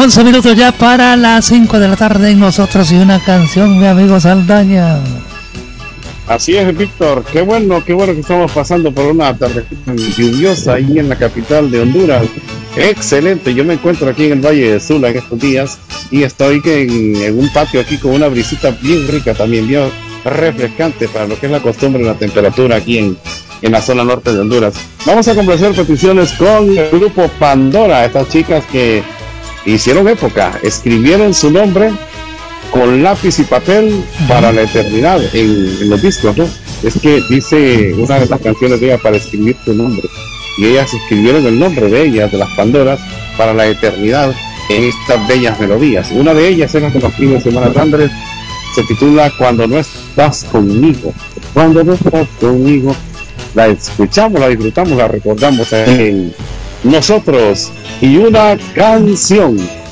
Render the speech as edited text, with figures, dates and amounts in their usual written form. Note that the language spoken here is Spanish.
11 minutos ya para las 5 de la tarde en Nosotros y una canción, mi amigo Saldaña. Así es, Víctor, qué bueno que estamos pasando por una tarde lluviosa ahí en la capital de Honduras. Excelente, yo me encuentro aquí en el Valle de Sula en estos días y estoy en un patio aquí con una brisita bien rica también, bien refrescante para lo que es la costumbre y la temperatura aquí en la zona norte de Honduras. Vamos a complacer peticiones con el grupo Pandora, estas chicas que hicieron época, escribieron su nombre con lápiz y papel para la eternidad en los discos, ¿no? Es que dice una de las canciones de ella para escribir tu nombre, y ellas escribieron el nombre de ellas, de las Pandoras, para la eternidad en estas bellas melodías. Una de ellas es la que nos pide Semana Andrés, se titula Cuando no estás conmigo. Cuando no estás conmigo, la escuchamos, la disfrutamos, la recordamos en Nosotros y una canción.